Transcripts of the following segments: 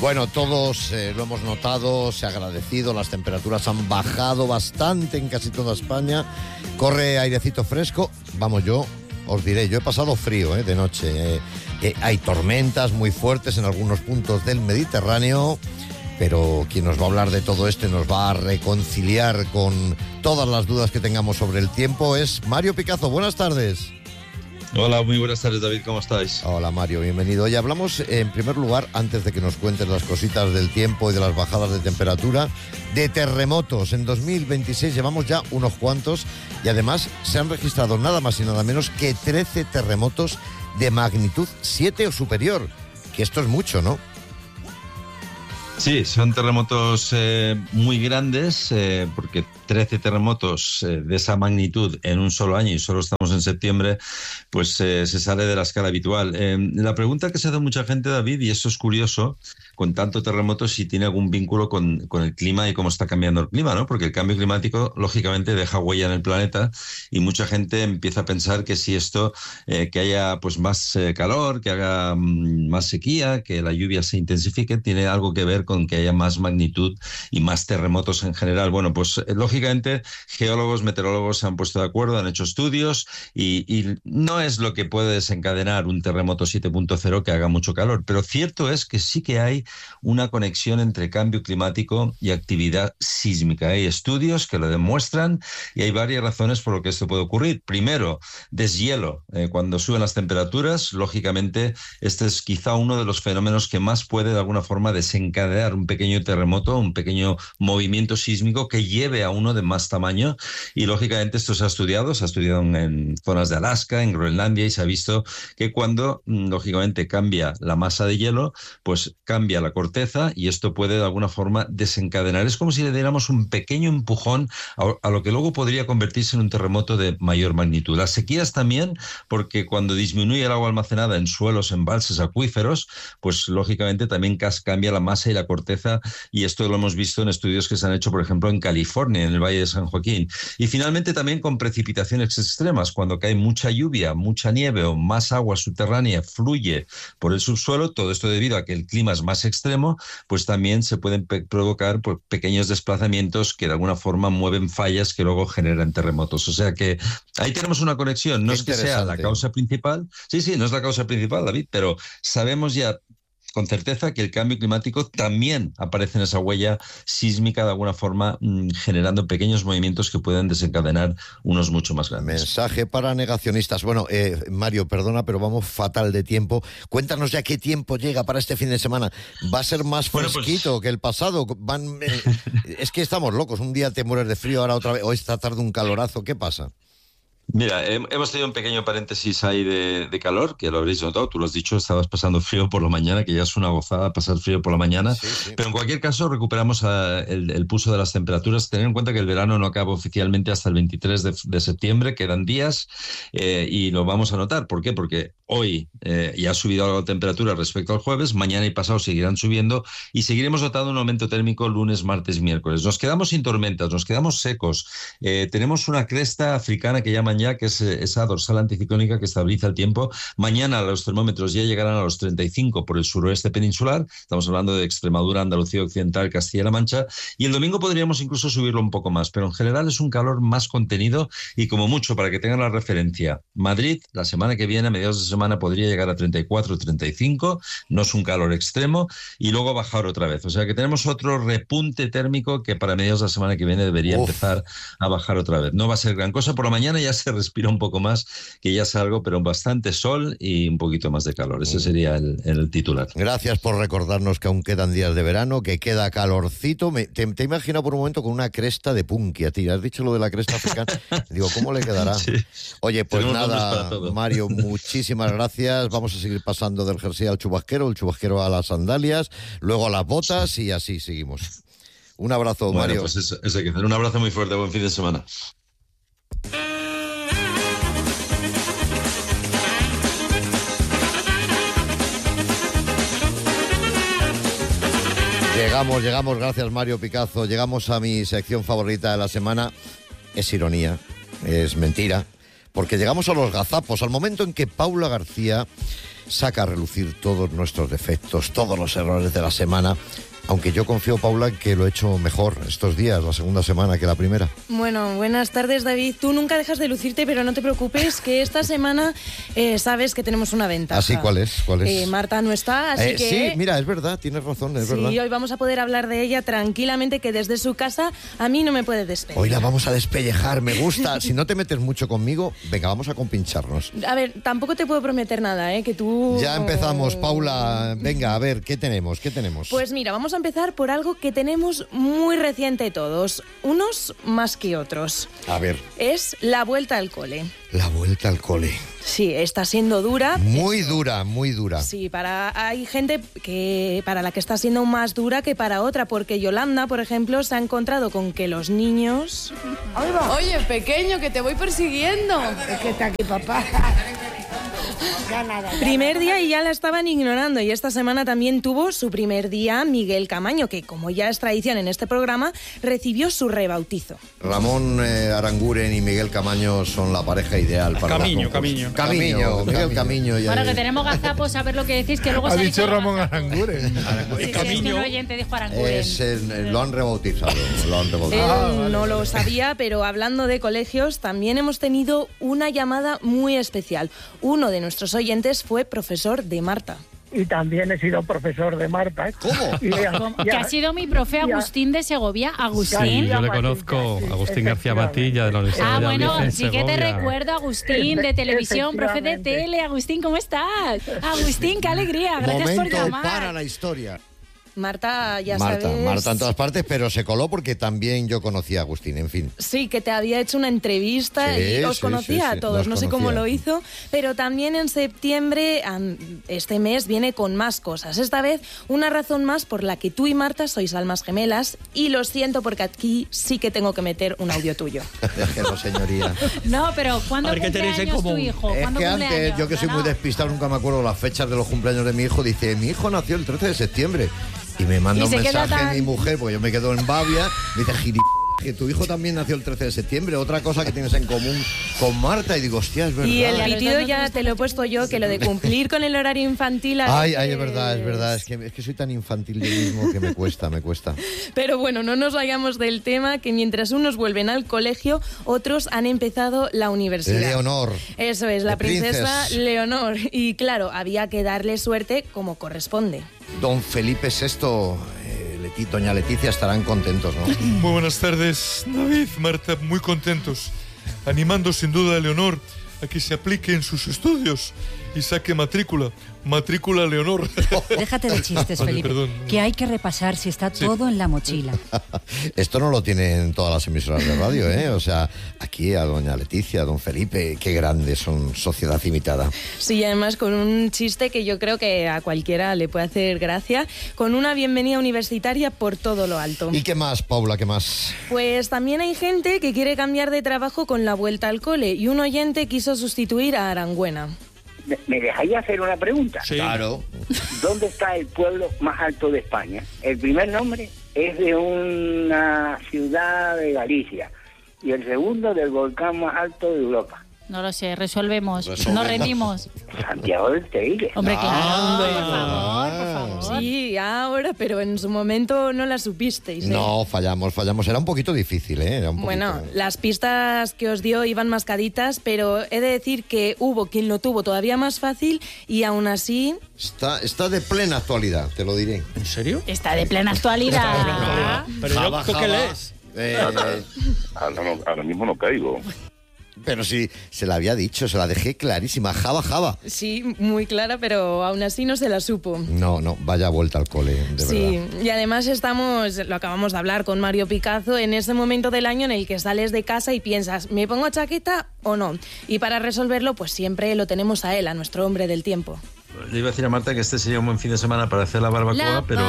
Bueno, todos lo hemos notado, se ha agradecido, las temperaturas han bajado bastante en casi toda España, corre airecito fresco. Vamos, yo os diré, yo he pasado frío de noche, hay tormentas muy fuertes en algunos puntos del Mediterráneo, pero quien nos va a hablar de todo esto y nos va a reconciliar con todas las dudas que tengamos sobre el tiempo es Mario Picazo. Buenas tardes. Hola, muy buenas tardes, David, ¿cómo estáis? Hola, Mario, bienvenido. Hoy hablamos, en primer lugar, antes de que nos cuentes las cositas del tiempo y de las bajadas de temperatura, de terremotos. En 2026 llevamos ya unos cuantos y además se han registrado nada más y nada menos que 13 terremotos de magnitud 7 o superior, que esto es mucho, ¿no? Sí, son terremotos muy grandes, porque 13 terremotos de esa magnitud en un solo año, y solo estamos en septiembre, pues se sale de la escala habitual. La pregunta que se hace mucha gente, David, y esto es curioso, con tanto terremoto, si tiene algún vínculo con el clima y cómo está cambiando el clima, ¿no? Porque el cambio climático, lógicamente, deja huella en el planeta y mucha gente empieza a pensar que si esto, que haya pues más calor, que haga más sequía, que la lluvia se intensifique, tiene algo que ver con que haya más magnitud y más terremotos en general. Bueno, pues lógicamente geólogos, meteorólogos se han puesto de acuerdo, han hecho estudios y no es lo que puede desencadenar un terremoto 7.0 que haga mucho calor, pero cierto es que sí que hay una conexión entre cambio climático y actividad sísmica. Hay estudios que lo demuestran y hay varias razones por lo que esto puede ocurrir. Primero, deshielo. Cuando suben las temperaturas, lógicamente este es quizá uno de los fenómenos que más puede de alguna forma desencadenar un pequeño terremoto, un pequeño movimiento sísmico que lleve a uno de más tamaño, y lógicamente esto se ha estudiado en zonas de Alaska, en Groenlandia, y se ha visto que cuando lógicamente cambia la masa de hielo, pues cambia la corteza y esto puede de alguna forma desencadenar. Es como si le diéramos un pequeño empujón a lo que luego podría convertirse en un terremoto de mayor magnitud. Las sequías también, porque cuando disminuye el agua almacenada en suelos, embalses, acuíferos, pues lógicamente también cambia la masa y la corteza, y esto lo hemos visto en estudios que se han hecho, por ejemplo, en California, en el Valle de San Joaquín. Y finalmente también con precipitaciones extremas, cuando cae mucha lluvia, mucha nieve o más agua subterránea fluye por el subsuelo, todo esto debido a que el clima es más extremo, pues también se pueden provocar pues, pequeños desplazamientos que de alguna forma mueven fallas que luego generan terremotos. O sea que ahí tenemos una conexión. No es que sea la causa principal. Sí, no es la causa principal, David, pero sabemos ya con certeza que el cambio climático también aparece en esa huella sísmica de alguna forma, generando pequeños movimientos que pueden desencadenar unos mucho más grandes. Mensaje para negacionistas. Bueno, Mario, perdona, pero vamos fatal de tiempo. Cuéntanos ya qué tiempo llega para este fin de semana. ¿Va a ser más fresquito que el pasado? Es que estamos locos. Un día te mueres de frío, ahora otra vez, o esta tarde un calorazo. ¿Qué pasa? Mira, hemos tenido un pequeño paréntesis ahí de calor, que lo habréis notado, tú lo has dicho, estabas pasando frío por la mañana, que ya es una gozada pasar frío por la mañana, sí. Pero en cualquier caso recuperamos el pulso de las temperaturas. Tener en cuenta que el verano no acaba oficialmente hasta el 23 de septiembre, quedan días, y lo vamos a notar. ¿Por qué? Porque hoy ya ha subido algo la temperatura respecto al jueves, mañana y pasado seguirán subiendo y seguiremos notando un aumento térmico lunes, martes, miércoles. Nos quedamos sin tormentas, nos quedamos secos, tenemos una cresta africana que llaman ya, que es esa dorsal anticiclónica que estabiliza el tiempo. Mañana los termómetros ya llegarán a los 35 por el suroeste peninsular, estamos hablando de Extremadura, Andalucía Occidental, Castilla-La Mancha, y el domingo podríamos incluso subirlo un poco más, pero en general es un calor más contenido y como mucho, para que tengan la referencia, Madrid la semana que viene, a mediados de semana, podría llegar a 34, 35, no es un calor extremo, y luego bajar otra vez. O sea que tenemos otro repunte térmico que para mediados de la semana que viene debería empezar a bajar otra vez. No va a ser gran cosa, por la mañana ya se respira un poco más, que ya es algo, pero bastante sol y un poquito más de calor. Ese sería el titular. Gracias por recordarnos que aún quedan días de verano, que queda calorcito. Te he imaginado por un momento con una cresta de punky a ti. Has dicho lo de la cresta africana. Digo, ¿cómo le quedará? Sí. Oye, pues tenemos nada, Mario, muchísimas gracias. Vamos a seguir pasando del jersey al chubasquero, el chubasquero a las sandalias, luego a las botas y así seguimos. Un abrazo, Mario. Pues eso hay que hacer. Un abrazo muy fuerte. Buen fin de semana. Llegamos, gracias Mario Picazo, llegamos a mi sección favorita de la semana. Es ironía, es mentira, porque llegamos a los gazapos, al momento en que Paula García saca a relucir todos nuestros defectos, todos los errores de la semana. Aunque yo confío, Paula, en que lo he hecho mejor estos días, la segunda semana, que la primera. Bueno, buenas tardes, David. Tú nunca dejas de lucirte, pero no te preocupes, que esta semana sabes que tenemos una ventaja. ¿Ah, sí? ¿Cuál es? Marta no está, así que... Sí, mira, es verdad, tienes razón, es verdad. Sí, hoy vamos a poder hablar de ella tranquilamente, que desde su casa a mí no me puede despedir. Hoy la vamos a despellejar, me gusta. Si no te metes mucho conmigo, venga, vamos a compincharnos. A ver, tampoco te puedo prometer nada, que tú... Ya empezamos, Paula. Venga, a ver, ¿qué tenemos? Pues mira, vamos a empezar por algo que tenemos muy reciente todos, unos más que otros. A ver. Es la vuelta al cole. La vuelta al cole. Sí, está siendo dura. Muy dura, muy dura. Sí, hay gente para la que está siendo más dura que para otra, porque Yolanda, por ejemplo, se ha encontrado con que los niños... Oye, pequeño, que te voy persiguiendo. Es que está aquí, papá. Primer día y ya la estaban ignorando, y esta semana también tuvo su primer día Miguel Camaño, que como ya es tradición en este programa, recibió su rebautizo. Ramón Aranguren y Miguel Camaño son la pareja ideal para Camiño. Miguel Camiño. Bueno, que tenemos gazapos a ver lo que decís, que luego Ha se dicho Ramón Aranguren. Sí, es que un oyente dijo Aranguren. Lo han rebautizado. Él no lo sabía, pero hablando de colegios, también hemos tenido una llamada muy especial. Uno de nuestros oyentes fue profesor de Marta. Y también he sido profesor de Marta. ¿Cómo? Que ha sido mi profe Agustín de Segovia. Agustín. Yo le conozco, Agustín García Matilla, de la Universidad de bueno, Valladolid, sí que te Segovia. recuerdo, Agustín, de televisión, profe de tele. Agustín, ¿cómo estás? Agustín, qué alegría, gracias por Momento llamar. para la historia. Marta, ya sabes... Marta en todas partes, pero se coló porque también yo conocí a Agustín, en fin. Sí, que te había hecho una entrevista Sí, y os conocía a todos, no sé cómo lo hizo, pero también en septiembre, este mes, viene con más cosas. Esta vez, una razón más por la que tú y Marta sois almas gemelas, y lo siento porque aquí sí que tengo que meter un audio tuyo. Déjelo, señoría. No, pero ¿cuándo A ver, ¿qué tenéis en cumpleaños tu común? hijo? Es ¿Cuándo que antes, cumpleaños? yo que soy muy despistado, nunca me acuerdo las fechas de los cumpleaños de mi hijo, dice, mi hijo nació el 13 de septiembre. Y me manda Y un se queda mensaje tan- mi mujer, porque yo me quedo en Bavia, me dice, que tu hijo también nació el 13 de septiembre, otra cosa que tienes en común con Marta. Y digo, hostia, es verdad. Y el Ya, los pitido dos no ya nos te lo he puesto yo, que lo de cumplir con el horario infantil... a Ay, veces- es verdad. Es que soy tan infantil yo mismo que me cuesta. Pero bueno, no nos vayamos del tema, que mientras unos vuelven al colegio, otros han empezado la universidad. Leonor. Eso es, la The princesa Princess. Leonor. Y claro, había que darle suerte como corresponde. Don Felipe VI, doña Leticia estarán contentos, ¿no? Muy buenas tardes, David, Marta, muy contentos. Animando sin duda a Leonor a que se aplique en sus estudios y saque matrícula Leonor. Déjate de chistes, Vale, Felipe, perdón. que hay que repasar si está todo en la mochila. Esto no lo tienen todas las emisoras de radio, ¿eh? O sea, aquí a doña Leticia, a don Felipe, qué grandes son Sociedad Imitada. Sí, además con un chiste que yo creo que a cualquiera le puede hacer gracia, con una bienvenida universitaria por todo lo alto. ¿Y qué más, Paula, qué más? Pues también hay gente que quiere cambiar de trabajo con la vuelta al cole, y un oyente quiso sustituir a Arangüena. ¿Me dejáis hacer una pregunta? Sí. Claro. ¿Dónde está el pueblo más alto de España? El primer nombre es de una ciudad de Galicia y el segundo del volcán más alto de Europa. No lo sé, resolvemos. Resolvemos. Nos rendimos. Santiago del Teide. Hombre, claro, Ah. por favor. Sí, ahora, pero en su momento no la supisteis, ¿eh? No, fallamos. Era un poquito difícil, ¿eh? Era un poquito... Bueno, las pistas que os dio iban mascaditas, pero he de decir que hubo quien lo tuvo todavía más fácil y aún así... Está de plena actualidad, te lo diré. ¿En serio? Está de plena actualidad. Pero Java, ¿tú qué Java, lees? Ahora mismo no caigo. Pero sí, se la había dicho, se la dejé clarísima. Java. Sí, muy clara, pero aún así no se la supo. No, vaya vuelta al cole, de Sí, verdad. y además lo acabamos de hablar con Mario Picazo, en ese momento del año en el que sales de casa y piensas, ¿me pongo chaqueta o no? Y para resolverlo, pues siempre lo tenemos a él, a nuestro hombre del tiempo. Le iba a decir a Marta que este sería un buen fin de semana para hacer la barbacoa, La pero...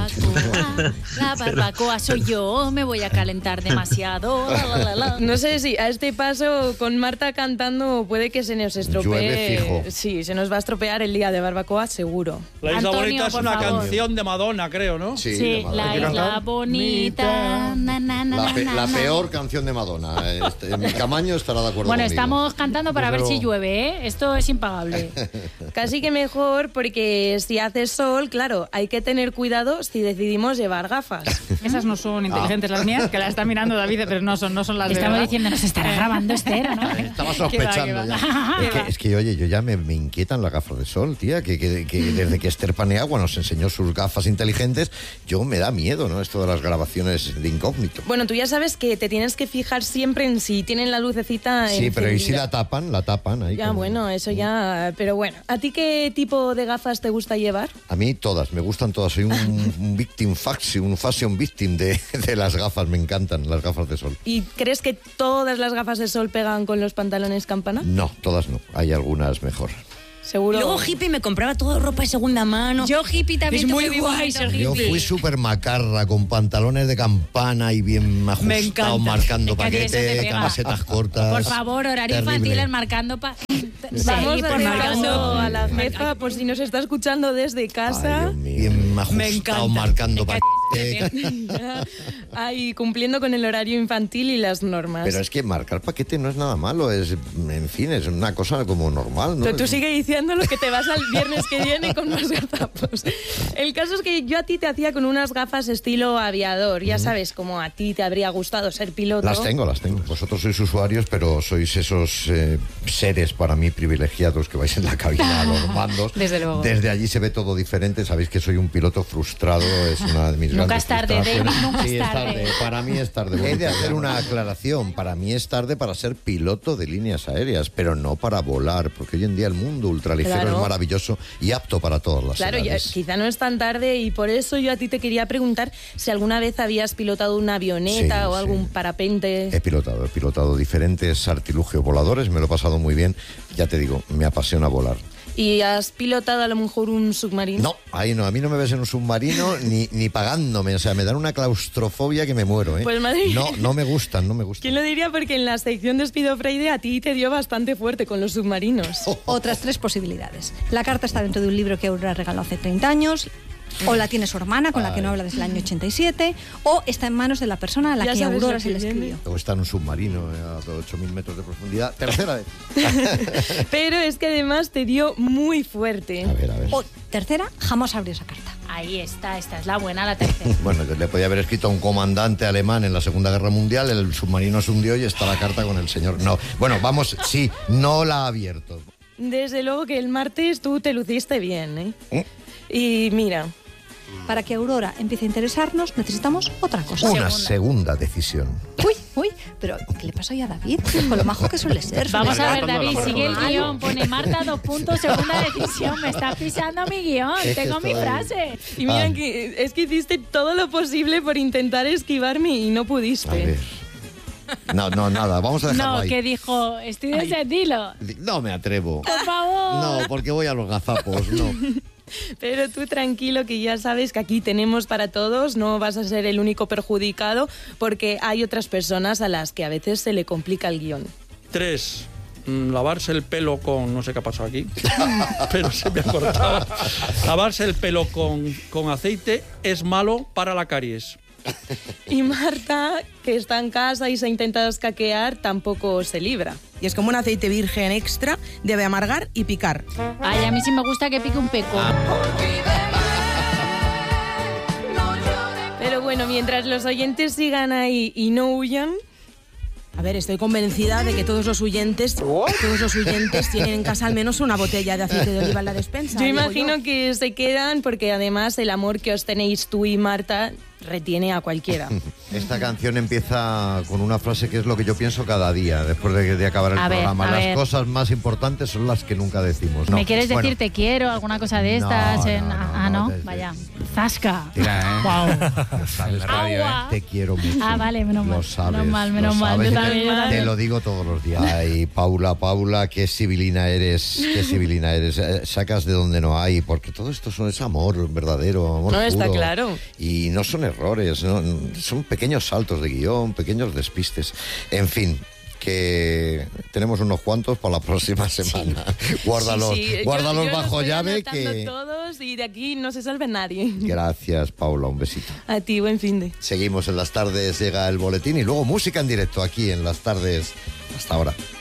barbacoa soy yo, me voy a calentar demasiado. No sé si a este paso con Marta cantando puede que se nos estropee. Llueve fijo. Sí, se nos va a estropear el día de barbacoa, seguro. La Isla Antonio, Bonita es por una favor. canción de Madonna, creo, ¿no? Sí, de Madonna. la Hay que isla cantar. bonita. Na, na, na, La, na, la na. peor canción de Madonna. Mi Camaño estará de acuerdo Bueno, conmigo. estamos cantando para ver si llueve, ¿eh? Esto es impagable. Casi que mejor mejor porque si hace sol, claro, hay que tener cuidado si decidimos llevar gafas. Esas no son inteligentes las mías, que las está mirando David, pero no son las de verdad. Estamos diciendo, nos estará grabando Esther, ¿no? Estaba sospechando ya. Es que, oye, yo ya me inquietan las gafas de sol, tía, que desde que Esther Paniagua nos enseñó sus gafas inteligentes, yo me da miedo, ¿no? Esto de las grabaciones de incógnito. Bueno, tú ya sabes que te tienes que fijar siempre en si tienen la lucecita Sí, encendida. pero ¿y si la tapan? La tapan ahí. Ya, bueno, eso ya... Pero bueno, ¿a ti qué tipo de gafas te gusta llevar? A mí todas, me gustan todas. Soy un victim faxi, un fashion victim de las gafas. Me encantan las gafas de sol. ¿Y crees que todas las gafas de sol pegan con los pantalones campana? No, todas no. Hay algunas mejor. Seguro. Luego hippie me compraba toda ropa de segunda mano. Yo hippie también. Es te muy fui guay bonito, ser Yo hippie. fui súper macarra, con pantalones de campana y bien Me ajustados, encanta. marcando Es que a ti eso te paquete, pega. camisetas cortas. Por favor, horario Terrible. infantil, marcando Vamos Sí, a por hacer marcando. caso a la jefa, por si nos está escuchando desde Ay, casa. Dios mío. Bien Me ajustado, encanta. marcando Es que paquete. Ay, cumpliendo con el horario infantil y las normas. Pero es que marcar paquete no es nada malo, es, en fin, es una cosa como normal, ¿no? Pero tú sigue diciendo lo que te vas al viernes que viene con más gafapos. El caso es que yo a ti te hacía con unas gafas estilo aviador. Ya sabes, como a ti te habría gustado ser piloto. Las tengo. Vosotros sois usuarios, pero sois esos seres para mí privilegiados que vais en la cabina a los mandos. Desde luego. Desde allí se ve todo diferente. Sabéis que soy un piloto frustrado, es una de mis Nunca grandes es tarde, frustraciones. David, nunca Sí, es tarde. Para mí es tarde. He de hacer una aclaración. Para mí es tarde para ser piloto de líneas aéreas, pero no para volar, porque hoy en día el mundo ultraligero Claro. es maravilloso y apto para todas las Claro, ya, edades. quizá no es tan tarde y por eso yo a ti te quería preguntar si alguna vez habías pilotado una avioneta Sí, o sí. algún parapente. He pilotado diferentes artilugios voladores, me lo he pasado muy bien. Ya te digo, me apasiona volar. ¿Y has pilotado a lo mejor un submarino? No, ahí no, a mí no me ves en un submarino ni pagándome, o sea, me dan una claustrofobia que me muero, ¿eh? Pues, madre mía. No me gustan. ¿Quién lo diría? Porque en la sección de Speedo Friday a ti te dio bastante fuerte con los submarinos. Otras 3 posibilidades. La carta está dentro de un libro que Aurora regaló hace 30 años, o la tiene su hermana, con la que no habla desde el año 87, o está en manos de la persona a la Ya que sabes Aurora lo se que le viene. escribió. O está en un submarino a 8.000 metros de profundidad. Tercera vez. Pero es que además te dio muy fuerte. A ver. O tercera, jamás abrió esa carta. Ahí está, esta es la buena, la tercera. Bueno, le podía haber escrito a un comandante alemán en la Segunda Guerra Mundial, el submarino se hundió y está la carta con el señor. No, bueno, vamos, sí, no la ha abierto. Desde luego que el martes tú te luciste bien, ¿eh? Y mira, Para que Aurora empiece a interesarnos, necesitamos otra cosa. Una segunda decisión. Uy, pero ¿qué le pasa hoy a David? Con lo majo que suele ser. Vamos a ver, ¿verdad? David, sigue el guión. Pone Marta, 2 puntos, segunda decisión. Me está pisando mi guión. Es que Tengo mi estoy- frase. y mira que es que hiciste todo lo posible por intentar esquivarme y no pudiste. A ver. No, nada, vamos a dejarlo No, ahí. que dijo, estoy de sentilo. No me atrevo. Por favor. No, porque voy a los gazapos, no. Pero tú tranquilo, que ya sabes que aquí tenemos para todos, no vas a ser el único perjudicado, porque hay otras personas a las que a veces se le complica el guión. 3. Lavarse el pelo con... No sé qué ha pasado aquí, pero se me ha cortado. Lavarse el pelo con aceite es malo para la caries. Y Marta, que está en casa y se intenta escaquear, tampoco se libra. Y es como un aceite virgen extra, debe amargar y picar. Ay, a mí sí me gusta que pique un peco. Pero bueno, mientras los oyentes sigan ahí y no huyan... A ver, estoy convencida de que todos los oyentes tienen en casa al menos una botella de aceite de oliva en la despensa. Yo digo imagino que se quedan porque además el amor que os tenéis tú y Marta retiene a cualquiera. Esta canción empieza con una frase que es lo que yo pienso cada día, después de acabar el A ver, programa. a Las ver. cosas más importantes son las que nunca decimos. No, ¿Me quieres bueno, decir te quiero, alguna cosa de estas? ¿No? Vaya. Zasca. Tira, Wow. sabes, Agua. te quiero mucho. Ah, vale, menos mal. Lo sabes, Menos mal, menos lo mal. sabes. Yo también, yo Te también. lo digo todos los días. Ay, Paula, qué sibilina eres, qué sibilina eres. Sacas de donde no hay, porque todo esto es amor verdadero, amor No, está puro. claro. Y no son errores, ¿no? Son pequeños saltos de guión, pequeños despistes. En fin, que tenemos unos cuantos para la próxima semana. Guárdalos, Sí, sí. guárdalos Yo bajo los estoy llave anotando que... todos y de aquí no se salve nadie. Gracias, Paula, un besito. A ti, buen fin de. Seguimos en las tardes, llega el boletín y luego música en directo aquí en las tardes. Hasta ahora.